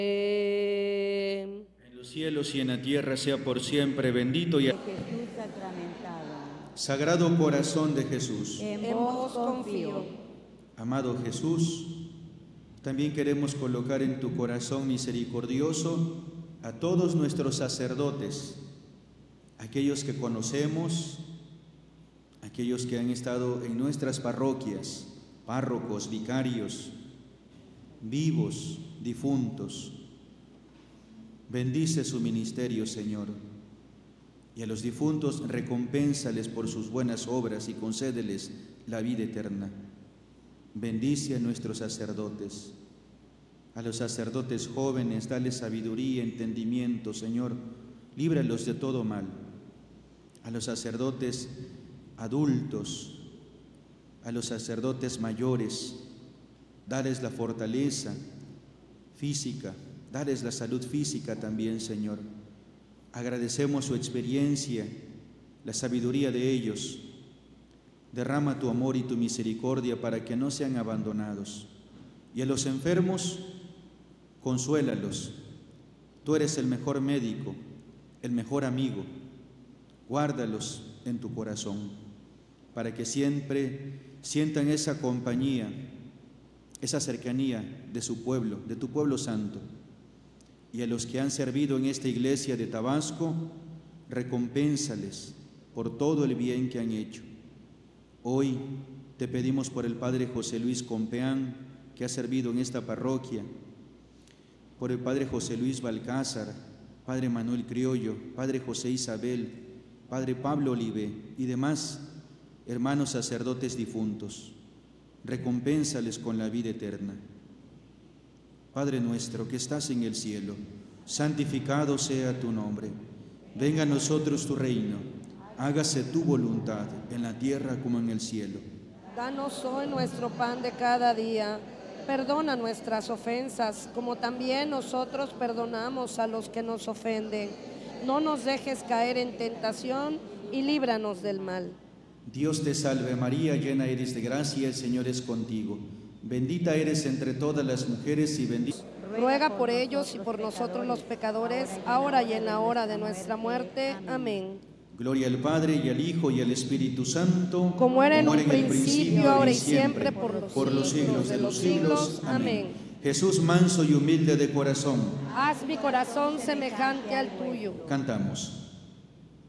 En los cielos y en la tierra sea por siempre bendito y Jesús sacramentado. Sagrado Corazón de Jesús. En vos confío. Amado Jesús, también queremos colocar en tu corazón misericordioso a todos nuestros sacerdotes, aquellos que conocemos, aquellos que han estado en nuestras parroquias, párrocos, vicarios, vivos, difuntos. Bendice su ministerio, Señor, y a los difuntos recompénsales por sus buenas obras y concédeles la vida eterna. Bendice a nuestros sacerdotes, a los sacerdotes jóvenes, dale sabiduría, entendimiento, Señor, líbralos de todo mal. A los sacerdotes adultos, a los sacerdotes mayores, dales la fortaleza física, dales la salud física también, Señor. Agradecemos su experiencia, la sabiduría de ellos. Derrama tu amor y tu misericordia para que no sean abandonados. Y a los enfermos, consuélalos. Tú eres el mejor médico, el mejor amigo. Guárdalos en tu corazón, para que siempre sientan esa compañía, esa cercanía de su pueblo, de tu pueblo santo. Y a los que han servido en esta iglesia de Tabasco, recompénsales por todo el bien que han hecho. Hoy te pedimos por el Padre José Luis Compeán, que ha servido en esta parroquia, por el Padre José Luis Balcázar, Padre Manuel Criollo, Padre José Isabel, Padre Pablo Olive y demás hermanos sacerdotes difuntos. Recompénsales con la vida eterna. Padre nuestro que estás en el cielo, santificado sea tu nombre. Venga a nosotros tu reino. Hágase tu voluntad en la tierra como en el cielo. Danos hoy nuestro pan de cada día. Perdona nuestras ofensas, como también nosotros perdonamos a los que nos ofenden. No nos dejes caer en tentación y líbranos del mal. Dios te salve María, llena eres de gracia, el Señor es contigo. Bendita eres entre todas las mujeres y bendito. Ruega por ellos y por nosotros los pecadores, ahora y en la hora de nuestra muerte. Amén. Gloria al Padre y al Hijo y al Espíritu Santo, como era en un principio, ahora y siempre, por los siglos de los siglos. Amén. Jesús manso y humilde de corazón, haz mi corazón semejante al tuyo. cantamos.